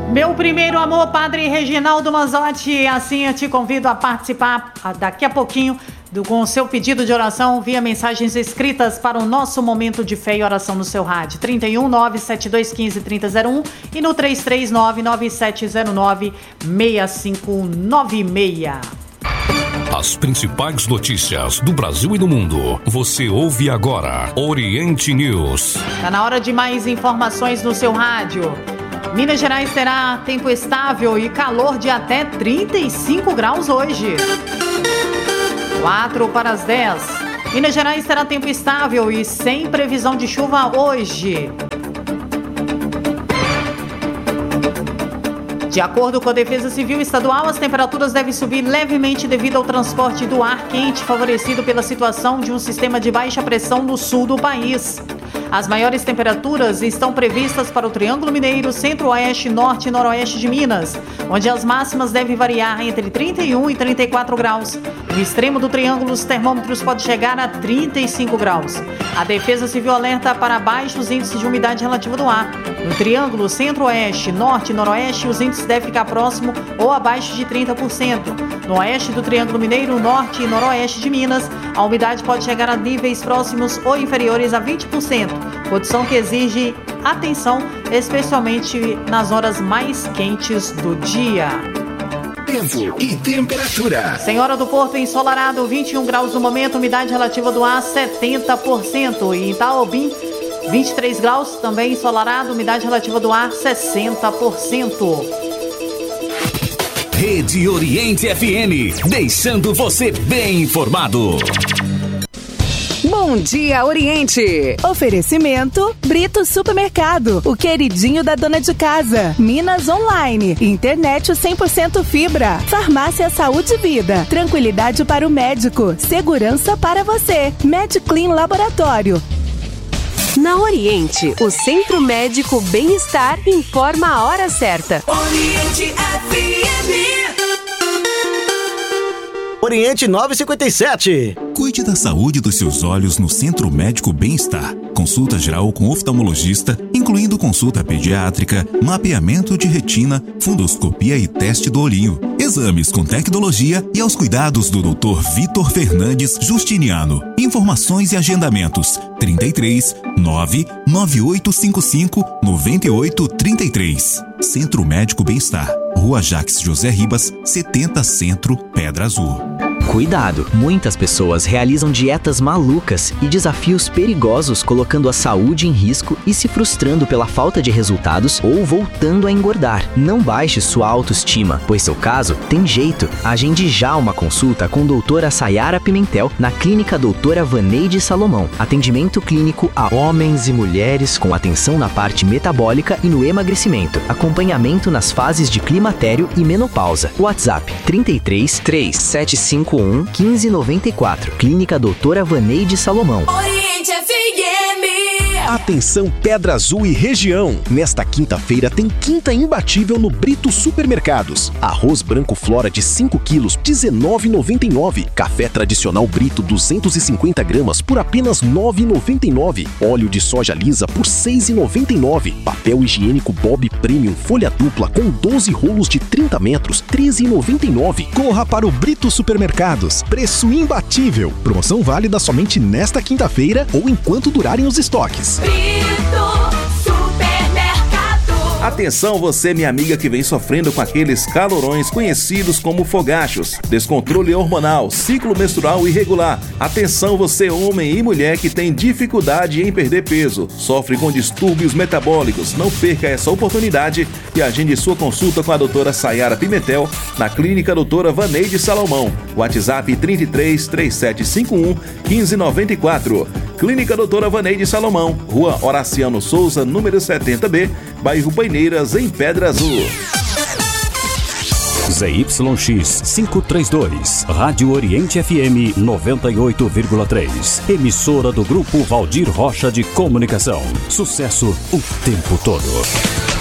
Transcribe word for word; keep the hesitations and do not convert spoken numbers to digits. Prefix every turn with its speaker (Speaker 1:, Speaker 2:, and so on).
Speaker 1: Meu primeiro amor, Padre Reginaldo Manzotti, assim eu te convido a participar daqui a pouquinho do, com o seu pedido de oração via mensagens escritas para o nosso momento de fé e oração no seu rádio. trinta e um, nove sete dois um cinco, trinta zero um e no três três nove, nove sete zero nove, seis cinco nove seis.
Speaker 2: As principais notícias do Brasil e do mundo. Você ouve agora Oriente News.
Speaker 1: Está na hora de mais informações no seu rádio. Minas Gerais terá tempo estável e calor de até trinta e cinco graus hoje. quatro para as dez. Minas Gerais terá tempo estável e sem previsão de chuva hoje. De acordo com a Defesa Civil Estadual, as temperaturas devem subir levemente devido ao transporte do ar quente, favorecido pela situação de um sistema de baixa pressão no sul do país. As maiores temperaturas estão previstas para o Triângulo Mineiro, Centro-Oeste, Norte e Noroeste de Minas, onde as máximas devem variar entre trinta e um e trinta e quatro graus. No extremo do triângulo, os termômetros podem chegar a trinta e cinco graus. A Defesa Civil alerta para baixos índices de umidade relativa do ar. No Triângulo, Centro-Oeste, Norte e Noroeste, os índices devem ficar próximo ou abaixo de trinta por cento. No oeste do Triângulo Mineiro, Norte e Noroeste de Minas, a umidade pode chegar a níveis próximos ou inferiores a vinte por cento, condição que exige atenção, especialmente nas horas mais quentes do dia.
Speaker 3: Tempo e temperatura.
Speaker 1: Senhora do Porto, ensolarado, vinte e um graus no momento, umidade relativa do ar setenta por cento. E em Itaobim, vinte e três graus, também ensolarado, umidade relativa do ar sessenta por cento.
Speaker 3: Rede Oriente F M, deixando você bem informado.
Speaker 4: Bom dia, Oriente! Oferecimento Brito Supermercado, o queridinho da dona de casa. Minas Online, internet cem por cento fibra. Farmácia Saúde e Vida, tranquilidade para o médico, segurança para você. MedClean Laboratório.
Speaker 5: Na Oriente, o Centro Médico Bem-Estar informa a hora certa.
Speaker 6: Oriente F M.
Speaker 7: Oriente nove cinquenta e sete.
Speaker 8: Cuide da saúde dos seus olhos no Centro Médico Bem-Estar. Consulta geral com oftalmologista, incluindo consulta pediátrica, mapeamento de retina, fundoscopia e teste do olhinho. Exames com tecnologia e aos cuidados do doutor Vitor Fernandes Justiniano. Informações e agendamentos: trinta e três, nove nove oito cinco cinco, nove oito três três. Centro Médico Bem-Estar. Rua Jacques José Ribas, setenta Centro, Pedra Azul.
Speaker 9: Cuidado! Muitas pessoas realizam dietas malucas e desafios perigosos, colocando a saúde em risco e se frustrando pela falta de resultados ou voltando a engordar. Não baixe sua autoestima, pois seu caso tem jeito. Agende já uma consulta com doutora Sayara Pimentel na Clínica Doutora Vaneide Salomão. Atendimento clínico a homens e mulheres com atenção na parte metabólica e no emagrecimento. Acompanhamento nas fases de climatério e menopausa. WhatsApp trinta e três, três sete cinco um, um cinco nove quatro. Clínica Doutora Vaneide Salomão.
Speaker 6: Oriente F M.
Speaker 10: Atenção Pedra Azul e região. Nesta quinta-feira tem quinta imbatível no Brito Supermercados. Arroz branco Flora de cinco quilos, dezenove reais e noventa e nove centavos. Café tradicional Brito duzentos e cinquenta gramas por apenas nove reais e noventa e nove centavos. Óleo de soja lisa por seis reais e noventa e nove centavos. Papel higiênico Bob Premium folha dupla com doze rolos de trinta metros, treze reais e noventa e nove centavos.
Speaker 11: Corra para o Brito Supermercados. Preço imbatível. Promoção válida somente nesta quinta-feira ou enquanto durarem os estoques.
Speaker 6: Brito Supermercado.
Speaker 12: Atenção você, minha amiga que vem sofrendo com aqueles calorões conhecidos como fogachos, descontrole hormonal, ciclo menstrual irregular. Atenção você, homem e mulher que tem dificuldade em perder peso, sofre com distúrbios metabólicos. Não perca essa oportunidade e agende sua consulta com a doutora Sayara Pimentel na Clínica Doutora Vaneide Salomão. WhatsApp trinta e três, três sete cinco um, um cinco nove quatro. Clínica Doutora Vaneide Salomão, Rua Horaciano Souza, número setenta B, bairro Paineiras, em Pedra Azul.
Speaker 13: Z Y X quinhentos e trinta e dois, Rádio Oriente F M noventa e oito vírgula três, emissora do Grupo Valdir Rocha de Comunicação. Sucesso o tempo todo.